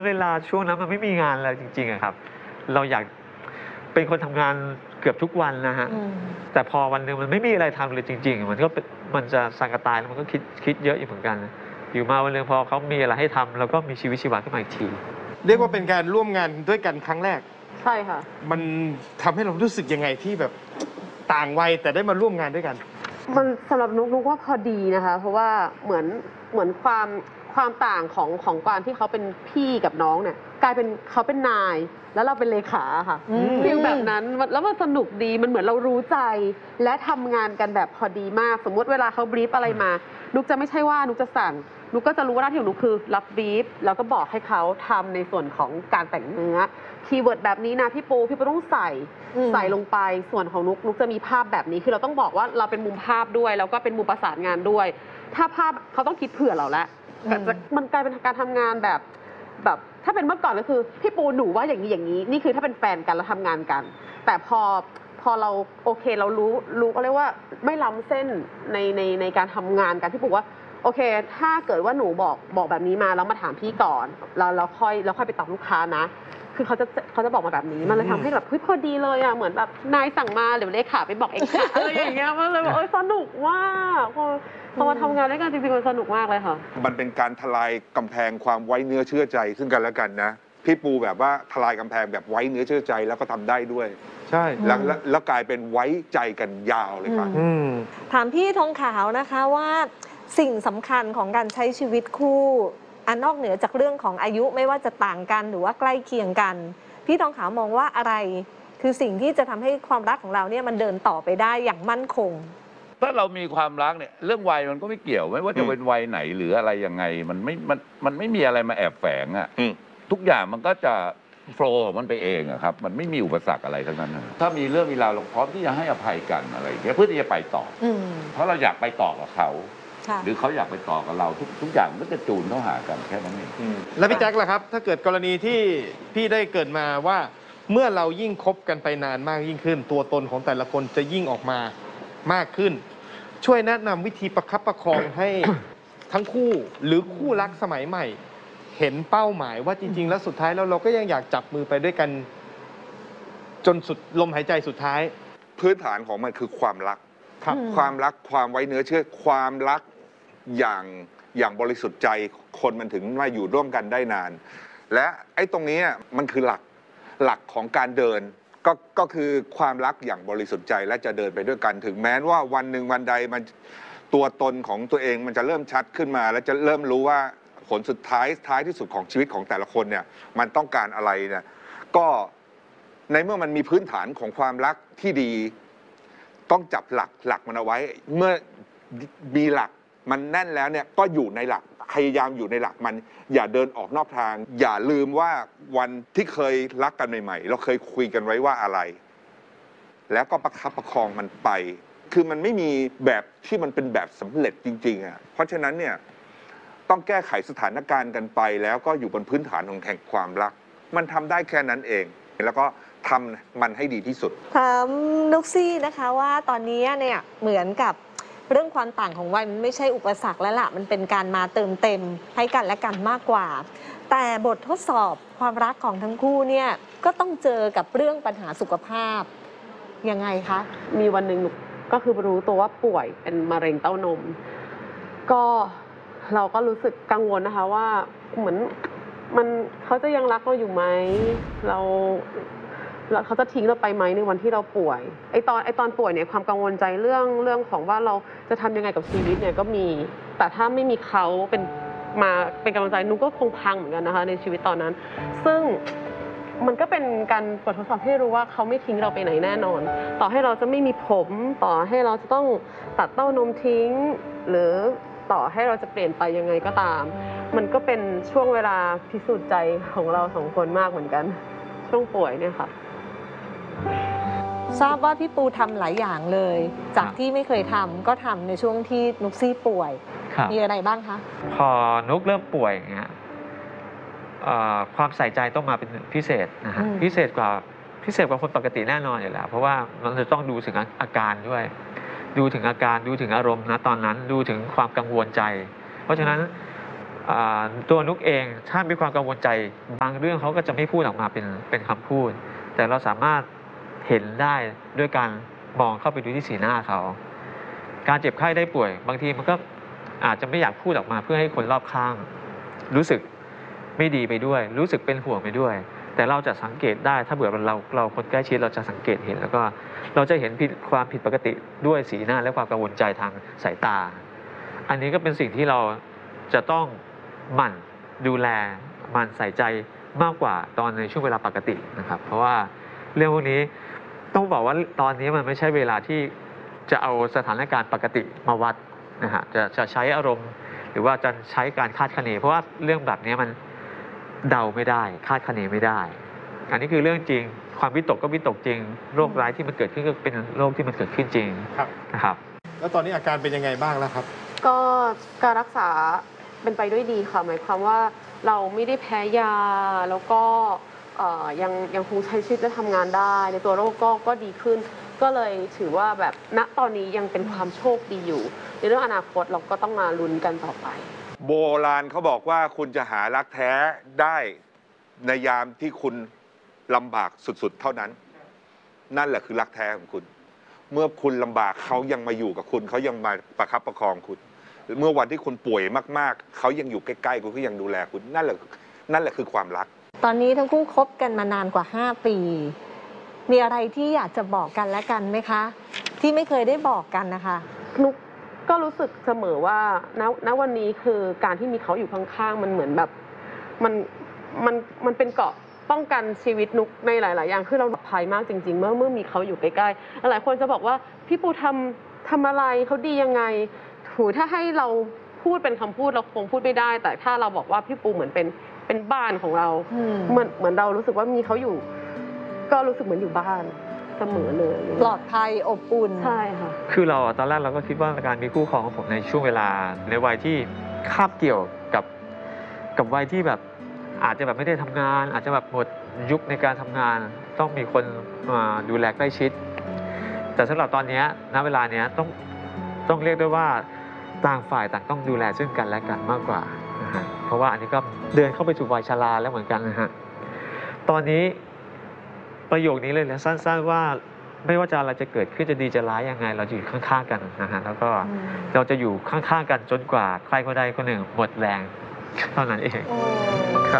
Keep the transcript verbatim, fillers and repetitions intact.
เวลาช่วงนั้นมันไม่มีงานอะไรจริงๆอะครับเราอยากเป็นคนทำงานเกือบทุกวันนะฮะแต่พอวันหนึ่งมันไม่มีอะไรทำเลยจริงๆมันก็เป็นมันจะสังกะตายแล้วมันก็คิดคิดเยอะอยู่เหมือนกันอยู่มาวันหนึ่งพอเขามีอะไรให้ทำเราก็มีชีวิตชีวาขึ้นมาอีกทีเรียกว่าเป็นการร่วมงานด้วยกันครั้งแรกใช่ค่ะมันทำให้เรารู้สึกยังไงที่แบบต่างวัยแต่ได้มาร่วมงานด้วยกันมันสำหรับนุ๊กนุ๊กว่าพอดีนะคะเพราะว่าเหมือนเหมือนความความต่างของของการที่เขาเป็นพี่กับน้องเนี่ยกลายเป็นเขาเป็นนายแล้วเราเป็นเลขาค่ะฟีลแบบนั้นแล้วมันสนุกดีมันเหมือนเรารู้ใจและทำงานกันแบบพอดีมากสมมติเวลาเขาบรีฟอะไรมานุ๊กจะไม่ใช่ว่านุ๊กจะสั่งนุ๊กก็จะรู้ว่าหน้าที่ของนุ๊กคือรับบรีฟแล้วก็บอกให้เขาทำในส่วนของการแต่งเนื้อคีย์เวิร์ดแบบนี้นะพี่ปูพี่ปูต้องใส่ใส่ลงไปส่วนของนุ๊กนุ๊กจะมีภาพแบบนี้คือเราต้องบอกว่าเราเป็นมุมภาพด้วยแล้วก็เป็นมุมประสานงานด้วยถ้าภาพเขาต้องคิดเผื่อเราแล้วมันกลายเป็นการทำงานแบบแบบถ้าเป็นเมื่อก่อนก็คือพี่ปูหนูว่าอย่างนี้อย่างนี้นี่คือถ้าเป็นแฟนกันแล้วทำงานกันแต่พอพอเราโอเคเรารู้รู้ก็เรียกว่าไม่ล้ำเส้นในในในการทำงานกันพี่ปูว่าโอเคถ้าเกิดว่าหนูบอกบอกแบบนี้มาแล้วมาถามพี่ก่อนแล้วเราค่อยเราค่อยไปตอบลูกค้านะคือเขาจะเขาจะบอกมาแบบนี้มันเลยทำให้แบบเฮ้ยพอดีเลยอ่ะเหมือนแบบนายสั่งมาเดี๋ยวเลขาไปบอกเองค่ะอะไรอย่างเงี้ยมันเลยแบบเอ้ยสนุกมากพอพอมาทำงานด้วยกันจริงๆมันสนุกมากเลยค่ะมันเป็นการทลายกำแพงความไว้เนื้อเชื่อใจซึ่งกันและกันนะพี่ปูแบบว่าทลายกำแพงแบบไว้เนื้อเชื่อใจแล้วก็ทำได้ด้วยใช่แล้วแล้วกลายเป็นไว้ใจกันยาวเลยครับถามพี่ทองขาวนะคะว่าสิ่งสำคัญของการใช้ชีวิตคู่อันนอกเหนือจากเรื่องของอายุไม่ว่าจะต่างกันหรือว่าใกล้เคียงกันพี่ทองขาวมองว่าอะไรคือสิ่งที่จะทำให้ความรักของเราเนี่ยมันเดินต่อไปได้อย่างมั่นคงถ้าเรามีความรักเนี่ยเรื่องวัยมันก็ไม่เกี่ยวไม่ว่าจะเป็นวัยไหนหรืออะไรยังไงมันไม่มันมันไม่มีอะไรมาแอบแฝงอ่ะทุกอย่างมันก็จะโฟล์ของมันไปเองอะครับมันไม่มีอุปสรรคอะไรทั้งนั้นถ้ามีเรื่องมีราวเราพร้อมที่จะให้อภัยกันอะไรอย่างเงี้ยเพื่อที่จะไปต่อเพราะเราอยากไปต่อกับเขาหรือเขาอยากไปต่อกับเราทุกทุกอย่างก็จะจูนเข้าหากันแค่นั้นเองแล้วพี่แจ็คล่ะครับถ้าเกิดกรณีที่พี่ได้เกิดมาว่าเมื่อเรายิ่งคบกันไปนานมากยิ่งขึ้นตัวตนของแต่ละคนจะยิ่งออกมามากขึ้นช่วยแนะนำวิธีประคับประคองให้ทั้งคู่หรือคู่รักสมัยใหม่เห็นเป้าหมายว่าจริงๆแล้วสุดท้ายแล้วเราก็ยังอยากจับมือไปด้วยกันจนสุดลมหายใจสุดท้ายพื้นฐานของมันคือความรักความรักความไว้เนื้อเชื่อความรักอย่างอย่างบริสุทธิ์ใจคนมันถึงมาอยู่ร่วมกันได้นานและไอ้ตรงนี้มันคือหลักหลักของการเดินก็ก็คือความรักอย่างบริสุทธิ์ใจและจะเดินไปด้วยกันถึงแม้ว่าวันหนึ่งวันใดมันตัวตนของตัวเองมันจะเริ่มชัดขึ้นมาและจะเริ่มรู้ว่าผลสุดท้ายท้ายที่สุดของชีวิตของแต่ละคนเนี่ยมันต้องการอะไรเนี่ยก็ในเมื่อมันมีพื้นฐานของความรักที่ดีต้องจับหลักหลักมันเอาไว้เมื่อมีหลักมันแน่นแล้วเนี่ยก็อยู่ในหลักพยายามอยู่ในหลักมันอย่าเดินออกนอกทางอย่าลืมว่าวันที่เคยรักกันใหม่ๆเราเคยคุยกันไว้ว่าอะไรแล้วก็ประคับประคองมันไปคือมันไม่มีแบบที่มันเป็นแบบสำเร็จจริงๆอ่ะเพราะฉะนั้นเนี่ยต้องแก้ไขสถานการณ์กันไปแล้วก็อยู่บนพื้นฐานของแห่งความรักมันทำได้แค่นั้นเองแล้วก็ทำมันให้ดีที่สุดถามนุกซี่นะคะว่าตอนนี้เนี่ยเหมือนกับเรื่องความต่างของวัยมันไม่ใช่อุปสรรคแล้วล่ะมันเป็นการมาเติมเต็มให้กันและกันมากกว่าแต่บททดสอบความรักของทั้งคู่เนี่ยก็ต้องเจอกับเรื่องปัญหาสุขภาพยังไงคะมีวันหนึ่งก็คือรู้ตัวว่าป่วยเป็นมะเร็งเต้านมก็เราก็รู้สึกกังวลนะคะว่าเหมือนมันเขาจะยังรักเราอยู่ไหมเราแล้วเขาจะทิ้งเราไปไหมในวันที่เราป่วยไอตอนไอตอนป่วยเนี่ยความกังวลใจเรื่องเรื่องของว่าเราจะทำยังไงกับชีวิตเนี่ยก็มีแต่ถ้าไม่มีเขาเป็นมาเป็นกำลังใจนุ๊กก็คงพังเหมือนกันนะคะในชีวิตตอนนั้นซึ่งมันก็เป็นการบททดสอบให้รู้ว่าเขาไม่ทิ้งเราไปไหนแน่นอนต่อให้เราจะไม่มีผมต่อให้เราจะต้องตัดเต้านมทิ้งหรือต่อให้เราจะเปลี่ยนไปยังไงก็ตามมันก็เป็นช่วงเวลาพิสูจน์ใจของเราสองคนมากเหมือนกันช่วงป่วยเนี่ยค่ะทราบว่าพี่ปูทำหลายอย่างเลยจากที่ไม่เคยทำก็ทำในช่วงที่นุกซี่ป่วยมีอะไรบ้างคะพอนุกเริ่มป่วยอย่างเงี้ยความใส่ใจต้องมาเป็นพิเศษนะฮะพิเศษกว่าพิเศษกว่าคนปกติแน่นอนอยู่แล้วเพราะว่ามันจะต้องดูถึงอาการด้วยดูถึงอาการดูถึงอารมณ์นะตอนนั้นดูถึงความกังวลใจเพราะฉะนั้นอ่าตัวนุกเองถ้ามีความกังวลใจบางเรื่องเขาก็จะไม่พูดออกมาเป็นเป็นคำพูด แต่เราสามารถเห็นได้ด้วยการมองเข้าไปดูที่สีหน้าเขา การเจ็บไข้ได้ป่วย บางทีมันก็อาจจะไม่อยากพูดออกมาเพื่อให้คนรอบข้าง รู้สึกไม่ดีไปด้วย รู้สึกเป็นห่วงไปด้วย แต่เราจะสังเกตได้ถ้าเผื่อเราเราคนใกล้ชิดเราจะสังเกตเห็น แล้วก็เราจะเห็นผิดความผิดปกติด้วยสีหน้าและความกังวลใจทางสายตา อันนี้ก็เป็นสิ่งที่เราจะต้องหมั่นดูแลหมั่นใส่ใจมากกว่าตอนในช่วงเวลาปกตินะครับ เพราะว่าเรื่องพวกนี้ต้องบอกว่าตอนนี้มันไม่ใช่เวลาที่จะเอาสถานการณ์ปกติมาวัดนะฮะจะจะใช้อารมณ์ หรือว่าจะใช้การคาดคะเนเพราะว่าเรื่องแบบนี้มันเดาไม่ได้คาดคะเนไม่ได้ อันนี้คือเรื่องจริงความวิตกก็วิตกจริงโรคร้ายที่มันเกิดขึ้นก็เป็นโรคที่มันเกิดขึ้นจริงครับนะครับแล้วตอนนี้อาการเป็นยังไงบ้างแล้วครับก็การรักษาเป็นไปด้วยดีค่ะหมายความว่าเราไม่ได้แพ้ยาแล้วก็เอ่อยังยังคงใช้ชีวิตและทำงานได้ ในตัวโรคก็ก็ดีขึ้น ก็เลยถือว่าแบบณตอนนี้ยังเป็นความโชคดีอยู่ ในเรื่องอนาคตเราก็ต้องมาลุ้นกันต่อไปโบราณเขาบอกว่าคุณจะหารักแท้ได้ในยามที่คุณลำบากสุดๆ เท่านั้น นั่นแหละคือรักแท้ของคุณ เมื่อคุณลำบากเขายังมาอยู่กับคุณเขายังมาประคับประคองคุณ เมื่อวันที่คุณป่วยมากๆเขายังอยู่ใกล้ๆคุณเขายังดูแลคุณนั่นแหละนั่นแหละคือความรักตอนนี้ทั้งคู่คบกันมานานกว่าห้าปี มีอะไรที่อยากจะบอกกันและกันไหมคะ ที่ไม่เคยได้บอกกันนะคะนุกก็รู้สึกเสมอว่าณณวันนี้คือการที่มีเขาอยู่ข้างๆมันเหมือนแบบมันมันมันเป็นเกราะป้องกันชีวิตนุกในหลาย ๆ อย่างคือเราปลอดภัยมากจริง ๆ เมื่อเมื่อมีเขาอยู่ใกล้ๆหลายคนจะบอกว่าพี่ปูทำทำอะไรเขาดียังไงถูถ้าให้เราพูดเป็นคำพูดเราคงพูดไม่ได้ แต่ถ้าเราบอกว่าพี่ปูเหมือนเป็นเป็นบ้านของเราอืมเหมือนเหมือนเรารู้สึกว่ามีเขาอยู่ ก็รู้สึกเหมือนอยู่บ้านเสมอเลยปลอดภัยอบอุ่นใช่ค่ะคือเราอะตอนแรกเราก็คิดว่าการมีคู่ครองของผมในช่วงเวลาในวัยที่คาบเกี่ยวกับกับวัยที่แบบอาจจะแบบไม่ได้ทำงาน อาจจะแบบหมดยุคในการทำงาน ต้องมีคนมาดูแลใกล้ชิด แต่สำหรับตอนนี้ณเวลาเนี้ยต้องต้องเรียกได้ว่าต่างฝ่ายต่างต้องดูแลซึ่งกันและกันมากกว่านะฮะเพราะว่าอันนี้ก็เดินเข้าไปสู่วัยชราแล้วเหมือนกันนะฮะตอนนี้ประโยคนี้เลยนะสั้นๆว่าไม่ว่าจะอะไรจะเกิดขึ้นจะดีจะร้ายยังไง เราจะอยู่ข้างๆกันนะฮะแล้วก็อืมเราจะอยู่ข้างๆกันจนกว่าใครคนใดคนหนึ่งหมดแรงเท่านั้นเองโอ้